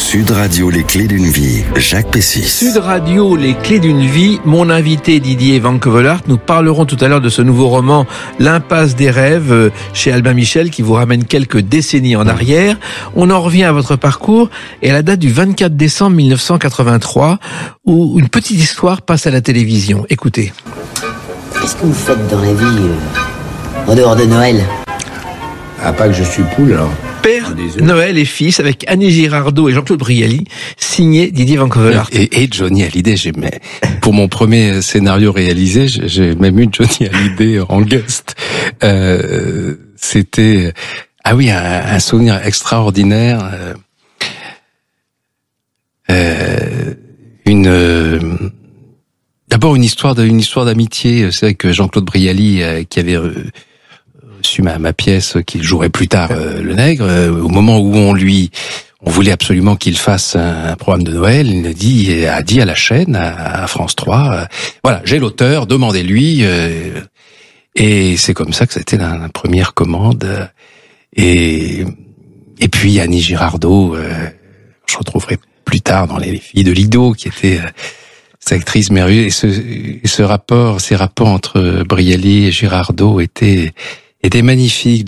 Sud Radio, les clés d'une vie, Jacques Pessis. Sud Radio, les clés d'une vie, mon invité Didier Van Kevelart. Nous parlerons tout à l'heure de ce nouveau roman, L'impasse des rêves, chez Albin Michel, qui vous ramène quelques décennies en arrière. On en revient à votre parcours et à la date du 24 décembre 1983, où une petite histoire passe à la télévision. Écoutez. Qu'est-ce que vous faites dans la vie, en dehors de Noël? Ah, pas que je suis poule, alors. Père, Noël et fils, avec Annie Girardot et Jean-Claude Brialy, signé Didier Van Kevelart. Et Johnny Hallyday, pour mon premier scénario réalisé, j'ai même eu Johnny Hallyday en guest. C'était, un souvenir extraordinaire. D'abord une histoire d'amitié. C'est vrai que Jean-Claude Brialy, qui avait reçu ma pièce qu'il jouerait plus tard, le Nègre, au moment où on voulait absolument qu'il fasse un programme de Noël, il a dit à la chaîne, à France 3, voilà, j'ai l'auteur, demandez-lui, et c'est comme ça que c'était la première commande. Et puis Annie Girardot, je retrouverai plus tard dans les filles de Lido, qui était cette actrice merveilleuse, et ces rapports entre Brialy et Girardot étaient magnifiques,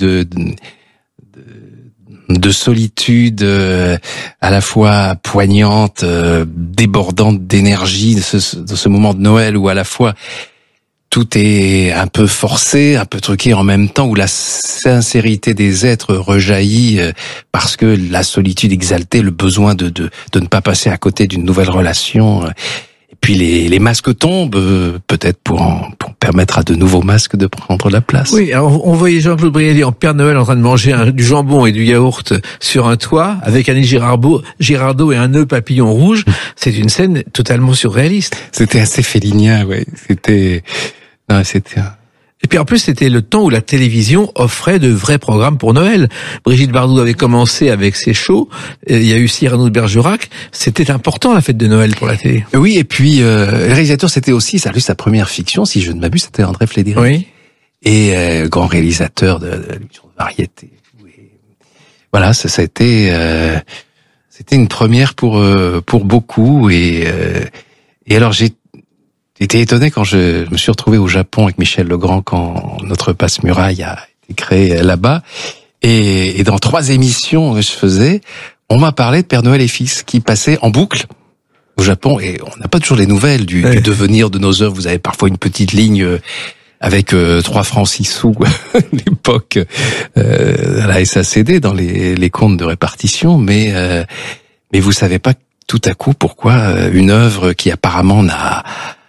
de solitude à la fois poignante, débordante d'énergie, de ce moment de Noël où à la fois tout est un peu forcé, un peu truqué en même temps, où la sincérité des êtres rejaillit parce que la solitude exaltait le besoin de ne pas passer à côté d'une nouvelle relation. Et puis les masques tombent, peut-être pour permettre à de nouveaux masques de prendre la place. Oui, alors on voyait Jean-Claude Brialy en Père Noël en train de manger du jambon et du yaourt sur un toit, avec Annie Girardot et un nœud papillon rouge. C'est une scène totalement surréaliste. C'était assez félinien, ouais. C'était. Et puis en plus, c'était le temps où la télévision offrait de vrais programmes pour Noël. Brigitte Bardot avait commencé avec ses shows. Il y a eu Cyrano de Bergerac. C'était important, la fête de Noël pour la télé. Oui, et puis le réalisateur, c'était aussi sa première fiction, si je ne m'abuse, c'était André Flédéric. Oui. Et grand réalisateur de l'émission de variété. Voilà, c'était une première pour beaucoup. Et alors j'étais étonné quand je me suis retrouvé au Japon avec Michel Legrand quand notre passe-muraille a été créé là-bas. Et dans 3 émissions que je faisais, on m'a parlé de Père Noël et Fils qui passait en boucle au Japon. Et on n'a pas toujours les nouvelles du devenir de nos œuvres. Vous avez parfois une petite ligne avec 3 francs 6 sous à l'époque à la SACD dans les comptes de répartition. Mais vous savez pas tout à coup pourquoi une œuvre qui apparemment n'a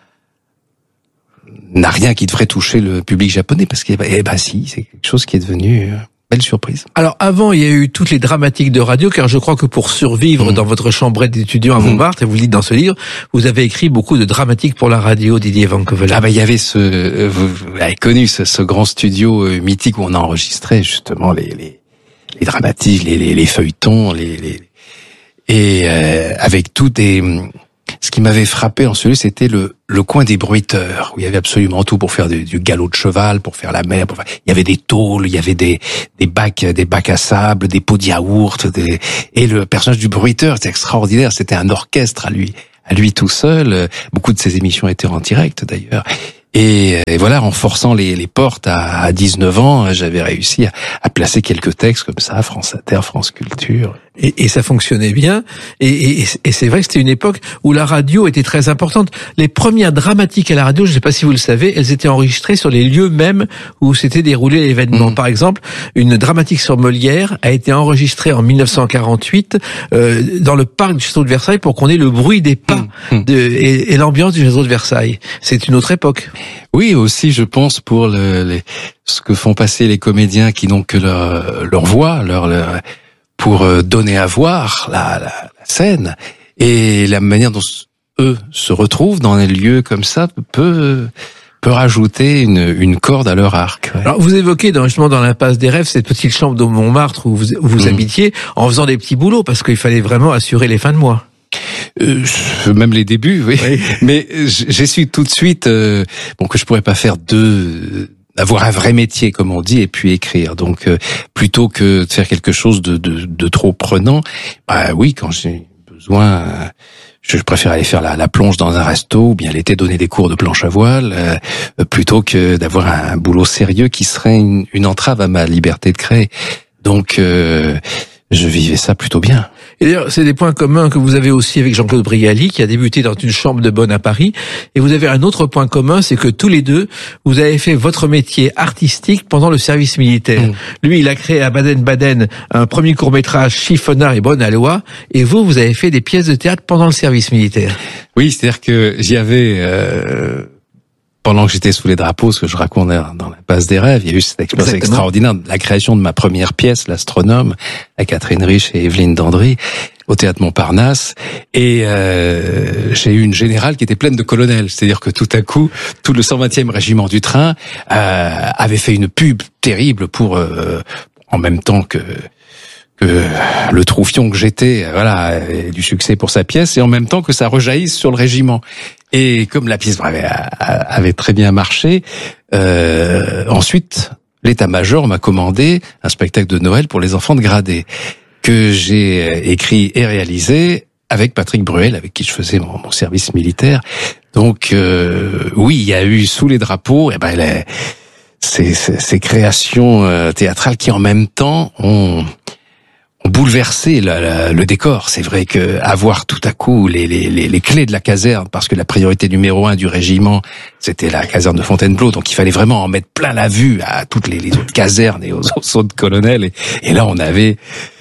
rien qui devrait toucher le public japonais, parce que si, c'est quelque chose qui est devenu belle surprise. Alors avant, il y a eu toutes les dramatiques de radio, car je crois que pour survivre dans votre chambrette d'étudiant à Montmartre, et vous le dites dans ce livre, vous avez écrit beaucoup de dramatiques pour la radio, Didier Van Kevelart. Il y avait vous avez connu ce grand studio mythique où on enregistrait justement les dramatiques, les feuilletons, et avec tout ce qui m'avait frappé en celui, c'était le coin des bruiteurs, où il y avait absolument tout pour faire du galop de cheval, pour faire la mer, il y avait des tôles, il y avait des bacs à sable, des pots de yaourt, et le personnage du bruiteur, c'était extraordinaire, c'était un orchestre à lui tout seul. Beaucoup de ses émissions étaient en direct d'ailleurs. Et voilà, en forçant les portes à 19 ans, j'avais réussi à placer quelques textes comme ça, France Inter, France Culture. Et ça fonctionnait bien. Et c'est vrai que c'était une époque où la radio était très importante. Les premières dramatiques à la radio, je ne sais pas si vous le savez, elles étaient enregistrées sur les lieux mêmes où s'était déroulé l'événement. Par exemple, une dramatique sur Molière a été enregistrée en 1948 dans le parc du château de Versailles pour qu'on ait le bruit des pas et l'ambiance du château de Versailles. C'est une autre époque. Oui, aussi, je pense, pour ce que font passer les comédiens qui n'ont que leur voix, pour donner à voir la scène, et la manière dont eux se retrouvent dans des lieux comme ça peut rajouter une corde à leur arc. Ouais. Alors vous évoquez justement dans l'impasse des rêves cette petite chambre de Montmartre où vous habitiez en faisant des petits boulots parce qu'il fallait vraiment assurer les fins de mois. Même les débuts, oui. Mais j'ai su tout de suite que je pourrais pas faire avoir un vrai métier, comme on dit, et puis écrire. Donc, plutôt que de faire quelque chose de trop prenant, oui, quand j'ai besoin, je préfère aller faire la plonge dans un resto ou bien l'été donner des cours de planche à voile plutôt que d'avoir un boulot sérieux qui serait une entrave à ma liberté de créer. Donc je vivais ça plutôt bien. Et d'ailleurs, c'est des points communs que vous avez aussi avec Jean-Claude Brialy, qui a débuté dans une chambre de bonne à Paris. Et vous avez un autre point commun, c'est que tous les deux, vous avez fait votre métier artistique pendant le service militaire. Lui, il a créé à Baden-Baden un premier court-métrage, Chiffonnard et Bonne Aloi. Et vous avez fait des pièces de théâtre pendant le service militaire. Oui, c'est-à-dire que j'y avais... pendant que j'étais sous les drapeaux, ce que je raconte dans la base des rêves, il y a eu cette expérience extraordinaire, la création de ma première pièce, L'Astronome, à Catherine Rich et Evelyne Dandry, au théâtre Montparnasse. Et j'ai eu une générale qui était pleine de colonels. C'est-à-dire que tout à coup, tout le 120e régiment du train avait fait une pub terrible pour, en même temps que le troufion que j'étais, voilà, du succès pour sa pièce, et en même temps que ça rejaillisse sur le régiment. Et comme la pièce avait très bien marché, ensuite l'état-major m'a commandé un spectacle de Noël pour les enfants de gradés que j'ai écrit et réalisé avec Patrick Bruel, avec qui je faisais mon service militaire. Donc oui, il y a eu sous les drapeaux, ces créations théâtrales qui en même temps ont bouleversé le décor. C'est vrai que avoir tout à coup les clés de la caserne, parce que la priorité numéro 1 du régiment, c'était la caserne de Fontainebleau, donc il fallait vraiment en mettre plein la vue à toutes les autres casernes et aux autres colonels. Et là, on avait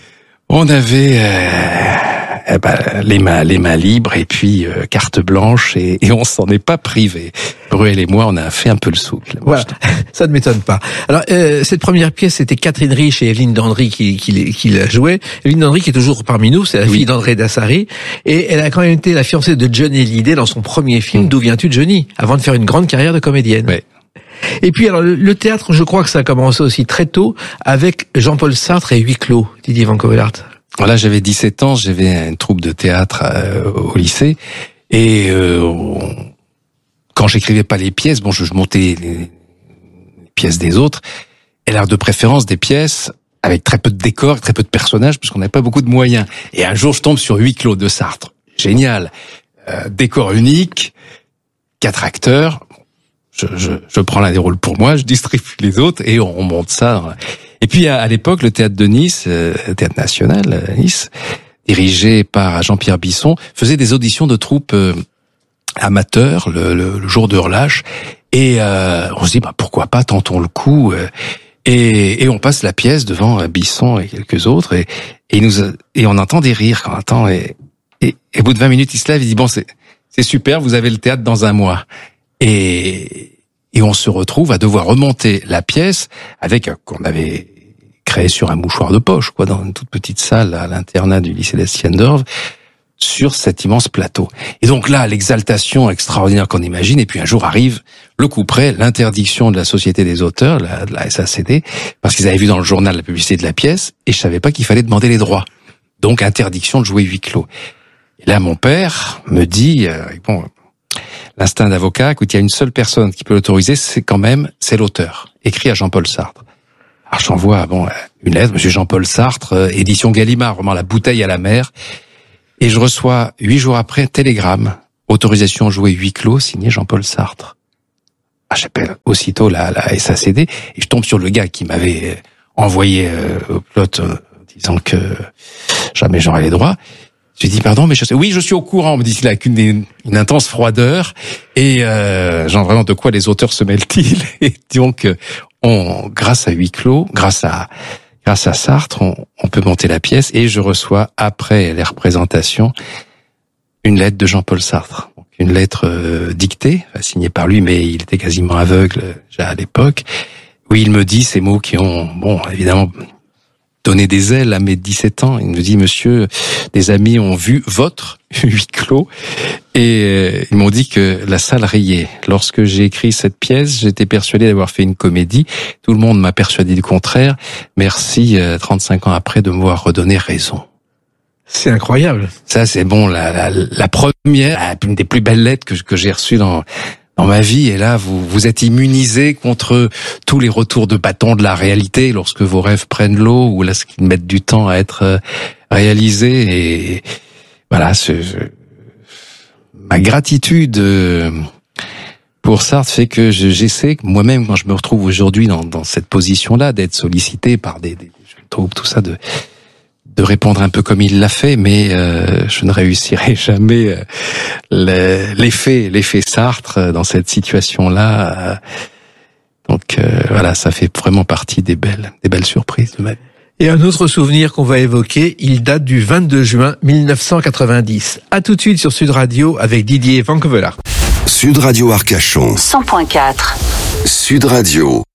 les mains libres et puis carte blanche et on s'en est pas privé. Bruel et moi, on a fait un peu le souk. Voilà, ça ne m'étonne pas. Alors cette première pièce, c'était Catherine Rich et Evelyne Dandry qui la jouaient. Evelyne Dandry qui est toujours parmi nous, c'est la fille d'André Dassary, et elle a quand même été la fiancée de Johnny Hallyday dans son premier film D'où viens-tu Johnny, avant de faire une grande carrière de comédienne. Ouais. Et puis alors le théâtre, je crois que ça a commencé aussi très tôt avec Jean-Paul Sartre et Huis clos, Didier Van Covelaert. Voilà, j'avais 17 ans, j'avais une troupe de théâtre au lycée, et quand j'écrivais pas les pièces, je montais les pièces des autres, et alors de préférence des pièces avec très peu de décors, très peu de personnages, parce qu'on n'avait pas beaucoup de moyens. Et un jour, je tombe sur Huis clos de Sartre. Génial. Décor unique, 4 acteurs. Je prends l'un des rôles pour moi, je distribue les autres, et on monte ça. Et puis à l'époque, le théâtre de Nice, théâtre national Nice, dirigé par Jean-Pierre Bisson, faisait des auditions de troupes amateurs le jour de relâche. Et on se dit pourquoi pas, tentons le coup. Et on passe la pièce devant Bisson et quelques autres, et on entend des rires quand on entend. Et au bout de 20 minutes, il se lève, il dit c'est super, vous avez le théâtre dans un mois. Et on se retrouve à devoir remonter la pièce avec qu'on avait créé sur un mouchoir de poche, dans une toute petite salle à l'internat du lycée d'Estiendorf, sur cet immense plateau. Et donc là, l'exaltation extraordinaire qu'on imagine, et puis un jour arrive le coup près, l'interdiction de la Société des auteurs, de la SACD, parce qu'ils avaient vu dans le journal la publicité de la pièce, et je savais pas qu'il fallait demander les droits. Donc interdiction de jouer Huis clos. Et là, mon père me dit, l'instinct d'avocat, écoute, il y a une seule personne qui peut l'autoriser, c'est l'auteur, écrit à Jean-Paul Sartre. Alors j'envoie une lettre, Monsieur Jean-Paul Sartre, édition Gallimard, vraiment la bouteille à la mer, et je reçois 8 jours après un télégramme, autorisation à jouer Huis clos, signé Jean-Paul Sartre. J'appelle aussitôt la SACD, et je tombe sur le gars qui m'avait envoyé au plot, disant que jamais j'aurais les droits. Je lui dis pardon, mais je suis au courant, me dit-il avec une intense froideur, et genre vraiment de quoi les auteurs se mêlent-ils. Et donc grâce à Huis clos, grâce à Sartre, on peut monter la pièce, et je reçois après les représentations une lettre de Jean-Paul Sartre, donc une lettre dictée, signée par lui, mais il était quasiment aveugle déjà à l'époque, où il me dit ces mots qui ont évidemment donné des ailes à mes 17 ans. Il me dit, monsieur, des amis ont vu votre Huis clos, et ils m'ont dit que la salle riait. Lorsque j'ai écrit cette pièce, j'étais persuadé d'avoir fait une comédie. Tout le monde m'a persuadé du contraire. Merci, 35 ans après, de m'avoir redonné raison. C'est incroyable. Ça, c'est la première, une des plus belles lettres que j'ai reçues dans ma vie. Et là, vous êtes immunisé contre tous les retours de bâton de la réalité lorsque vos rêves prennent l'eau ou lorsqu'ils mettent du temps à être réalisés. Et voilà, ma gratitude pour Sartre fait que j'essaie moi-même, quand je me retrouve aujourd'hui dans cette position-là, d'être sollicité par des jeunes troupes, tout ça, de répondre un peu comme il l'a fait, mais je ne réussirai jamais l'effet Sartre dans cette situation-là. Donc voilà, ça fait vraiment partie des belles surprises de ma vie. Et un autre souvenir qu'on va évoquer, il date du 22 juin 1990. À tout de suite sur Sud Radio avec Didier Vanquevelaar. Sud Radio Arcachon. 100.4. Sud Radio.